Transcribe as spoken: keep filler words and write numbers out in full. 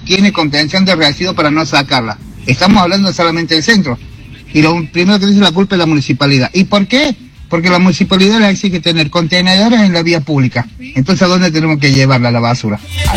tiene contención de residuos para no sacarla. Estamos hablando solamente del centro. Y lo primero que dice la culpa es la municipalidad. ¿Y por qué? Porque la municipalidad le exige tener contenedores en la vía pública. Entonces, ¿a dónde tenemos que llevarla la basura?